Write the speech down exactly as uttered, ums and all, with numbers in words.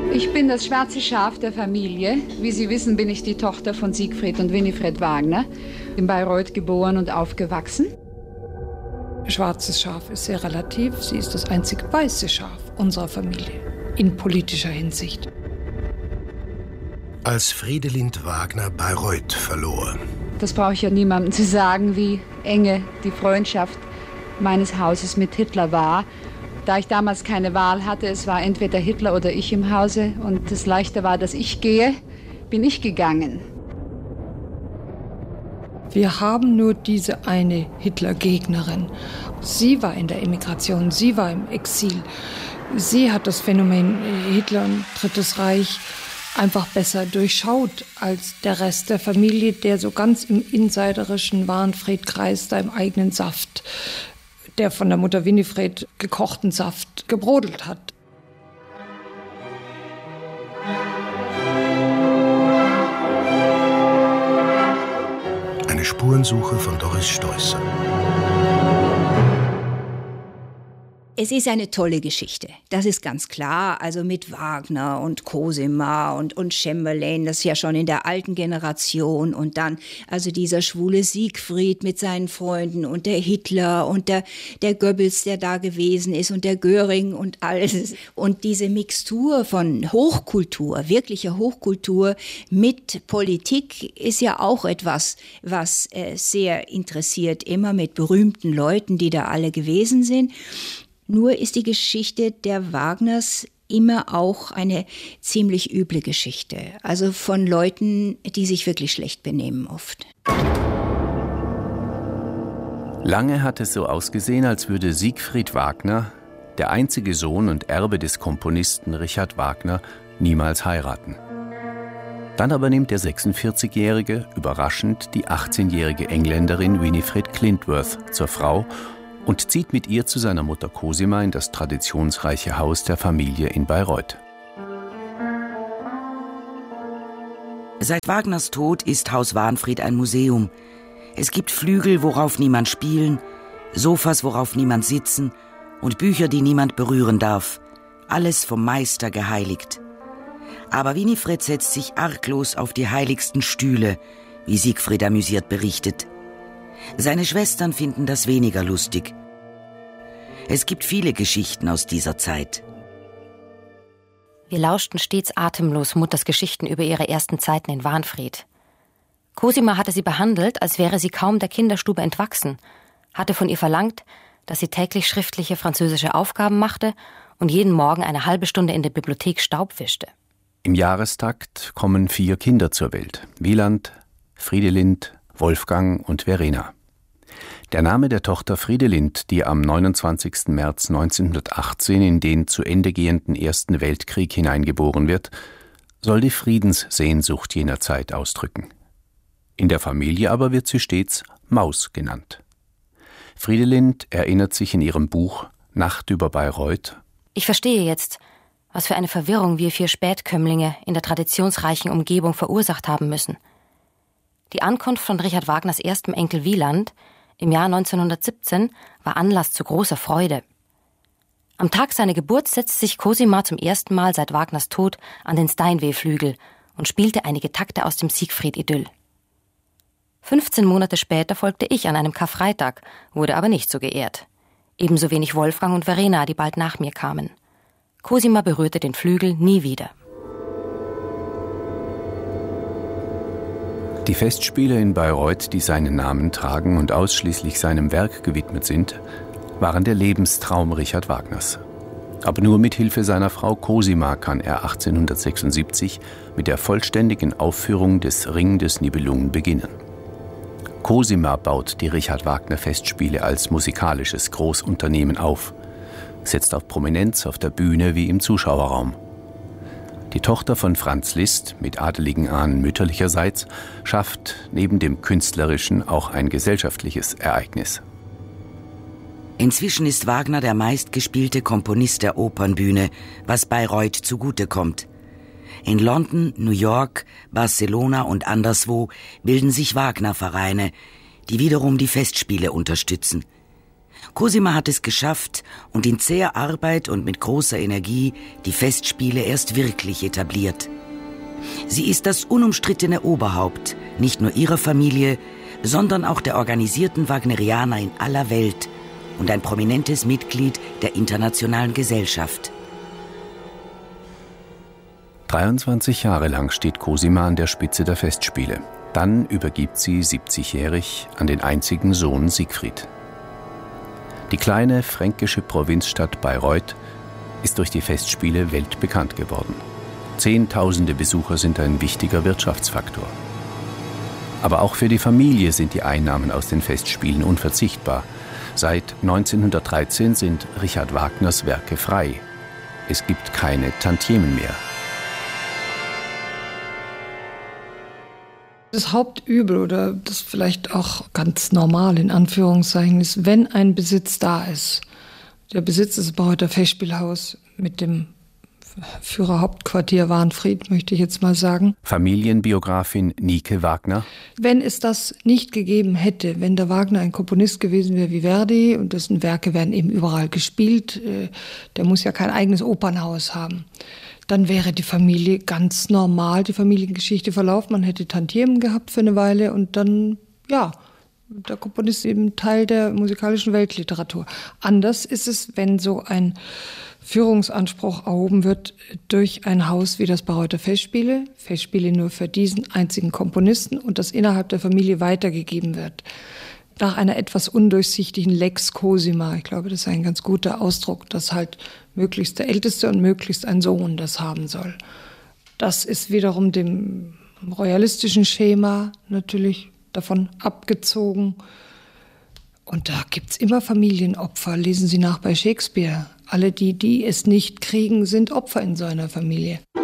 Ich bin das schwarze Schaf der Familie. Wie Sie wissen, bin ich die Tochter von Siegfried und Winifred Wagner, in Bayreuth geboren und aufgewachsen. Schwarzes Schaf ist sehr relativ. Sie ist das einzige weiße Schaf unserer Familie, in politischer Hinsicht. Als Fridelind Wagner Bayreuth verlor. Das brauche ich ja niemandem zu sagen, wie enge die Freundschaft meines Hauses mit Hitler war. Da ich damals keine Wahl hatte, es war entweder Hitler oder ich im Hause und das Leichte war, dass ich gehe, bin ich gegangen. Wir haben nur diese eine Hitler-Gegnerin. Sie war in der Emigration, sie war im Exil. Sie hat das Phänomen Hitler und Drittes Reich einfach besser durchschaut als der Rest der Familie, der so ganz im insiderischen Wahnfried-Kreis da im eigenen Saft, der von der Mutter Winifred gekochten Saft gebrodelt hat. Eine Spurensuche von Doris Steußer. Es ist eine tolle Geschichte, das ist ganz klar. Also mit Wagner und Cosima und, und Chamberlain, das ist ja schon in der alten Generation. Und dann also dieser schwule Siegfried mit seinen Freunden und der Hitler und der, der Goebbels, der da gewesen ist und der Göring und alles. Und diese Mixtur von Hochkultur, wirklicher Hochkultur mit Politik ist ja auch etwas, was äh, sehr interessiert, immer mit berühmten Leuten, die da alle gewesen sind. Nur ist die Geschichte der Wagners immer auch eine ziemlich üble Geschichte. Also von Leuten, die sich wirklich schlecht benehmen oft. Lange hat es so ausgesehen, als würde Siegfried Wagner, der einzige Sohn und Erbe des Komponisten Richard Wagner, niemals heiraten. Dann aber nimmt der sechsundvierzigjährige, überraschend, die achtzehnjährige Engländerin Winifred Clintworth zur Frau und zieht mit ihr zu seiner Mutter Cosima in das traditionsreiche Haus der Familie in Bayreuth. Seit Wagners Tod ist Haus Wahnfried ein Museum. Es gibt Flügel, worauf niemand spielen, Sofas, worauf niemand sitzen und Bücher, die niemand berühren darf. Alles vom Meister geheiligt. Aber Winifred setzt sich arglos auf die heiligsten Stühle, wie Siegfried amüsiert berichtet. Seine Schwestern finden das weniger lustig. Es gibt viele Geschichten aus dieser Zeit. Wir lauschten stets atemlos Mutters Geschichten über ihre ersten Zeiten in Wahnfried. Cosima hatte sie behandelt, als wäre sie kaum der Kinderstube entwachsen, hatte von ihr verlangt, dass sie täglich schriftliche französische Aufgaben machte und jeden Morgen eine halbe Stunde in der Bibliothek Staub wischte. Im Jahrestakt kommen vier Kinder zur Welt: Wieland, Fridelind, Wolfgang und Verena. Der Name der Tochter Fridelind, die am neunundzwanzigsten März neunzehnhundertachtzehn in den zu Ende gehenden Ersten Weltkrieg hineingeboren wird, soll die Friedenssehnsucht jener Zeit ausdrücken. In der Familie aber wird sie stets Maus genannt. Fridelind erinnert sich in ihrem Buch Nacht über Bayreuth: Ich verstehe jetzt, was für eine Verwirrung wir vier Spätkömmlinge in der traditionsreichen Umgebung verursacht haben müssen. Die Ankunft von Richard Wagners erstem Enkel Wieland im Jahr neunzehnhundertsiebzehn war Anlass zu großer Freude. Am Tag seiner Geburt setzte sich Cosima zum ersten Mal seit Wagners Tod an den Steinway-Flügel und spielte einige Takte aus dem Siegfried-Idyll. fünfzehn Monate später folgte ich an einem Karfreitag, wurde aber nicht so geehrt. Ebenso wenig Wolfgang und Verena, die bald nach mir kamen. Cosima berührte den Flügel nie wieder. Die Festspiele in Bayreuth, die seinen Namen tragen und ausschließlich seinem Werk gewidmet sind, waren der Lebenstraum Richard Wagners. Aber nur mit Hilfe seiner Frau Cosima kann er achtzehnhundertsechsundsiebzig mit der vollständigen Aufführung des Ring des Nibelungen beginnen. Cosima baut die Richard Wagner Festspiele als musikalisches Großunternehmen auf, setzt auf Prominenz auf der Bühne wie im Zuschauerraum. Die Tochter von Franz Liszt, mit adeligen Ahnen mütterlicherseits, schafft neben dem Künstlerischen auch ein gesellschaftliches Ereignis. Inzwischen ist Wagner der meistgespielte Komponist der Opernbühne, was Bayreuth zugutekommt. In London, New York, Barcelona und anderswo bilden sich Wagner-Vereine, die wiederum die Festspiele unterstützen. Cosima hat es geschafft und in zäher Arbeit und mit großer Energie die Festspiele erst wirklich etabliert. Sie ist das unumstrittene Oberhaupt, nicht nur ihrer Familie, sondern auch der organisierten Wagnerianer in aller Welt und ein prominentes Mitglied der internationalen Gesellschaft. dreiundzwanzig Jahre lang steht Cosima an der Spitze der Festspiele. Dann übergibt sie siebzigjährig an den einzigen Sohn Siegfried. Die kleine fränkische Provinzstadt Bayreuth ist durch die Festspiele weltbekannt geworden. Zehntausende Besucher sind ein wichtiger Wirtschaftsfaktor. Aber auch für die Familie sind die Einnahmen aus den Festspielen unverzichtbar. Seit neunzehnhundertdreizehn sind Richard Wagners Werke frei. Es gibt keine Tantiemen mehr. Das Hauptübel oder das vielleicht auch ganz normal in Anführungszeichen ist, wenn ein Besitz da ist. Der Besitz ist das Bayreuther Festspielhaus mit dem Führerhauptquartier Wahnfried, möchte ich jetzt mal sagen. Familienbiografin Nike Wagner. Wenn es das nicht gegeben hätte, wenn der Wagner ein Komponist gewesen wäre wie Verdi und dessen Werke werden eben überall gespielt, der muss ja kein eigenes Opernhaus haben, dann wäre die Familie ganz normal, die Familiengeschichte verlaufen. Man hätte Tantiemen gehabt für eine Weile und dann, ja, der Komponist ist eben Teil der musikalischen Weltliteratur. Anders ist es, wenn so ein Führungsanspruch erhoben wird durch ein Haus wie das Bayreuther Festspiele, Festspiele nur für diesen einzigen Komponisten und das innerhalb der Familie weitergegeben wird. Nach einer etwas undurchsichtigen Lex Cosima. Ich glaube, das ist ein ganz guter Ausdruck, dass halt möglichst der Älteste und möglichst ein Sohn das haben soll. Das ist wiederum dem royalistischen Schema natürlich davon abgezogen. Und da gibt's immer Familienopfer. Lesen Sie nach bei Shakespeare. Alle die, die es nicht kriegen, sind Opfer in so einer Familie.